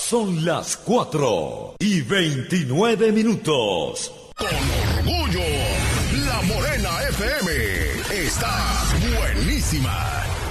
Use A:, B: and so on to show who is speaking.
A: Son las 4:29.
B: Con orgullo, La Morena FM está buenísima.